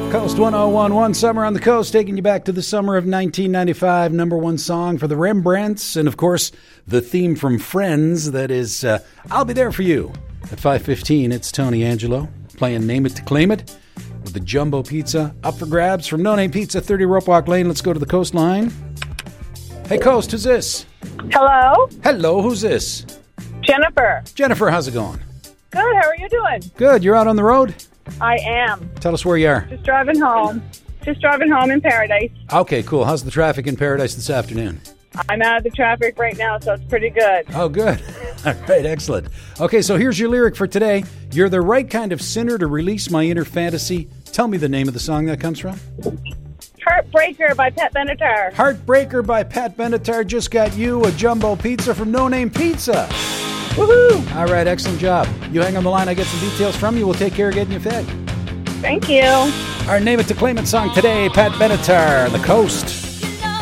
Coast 1011, Summer on the Coast, taking you back to the summer of 1995. Number one song for the Rembrandts. And, of course, the theme from Friends, that is I'll Be There For You. At 5:15, it's Tony Angelo playing Name It to Claim It with the Jumbo Pizza up for grabs from No Name Pizza, 30 Rope Walk Lane. Let's go to the coastline. Hey, Coast, who's this? Hello? Hello, who's this? Jennifer. Jennifer, how's it going? Good, how are you doing? Good. You're out on the road? I am. Tell us where you are. Just driving home. In Paradise. Okay, cool. How's the traffic in Paradise this afternoon? I'm out of the traffic right now, so it's pretty good. Oh, good. All right, excellent. Okay, so here's your lyric for today. You're the right kind of sinner to release my inner fantasy. Tell me the name of the song that comes from. Heartbreaker by Pat Benatar. Heartbreaker by Pat Benatar just got you a jumbo pizza from No Name Pizza. Woohoo! All right, excellent job. You hang on the line, I get some details from you. We'll take care of getting you fed. Thank you. Our Name It to Claim It song today, Pat Benatar, The Coast.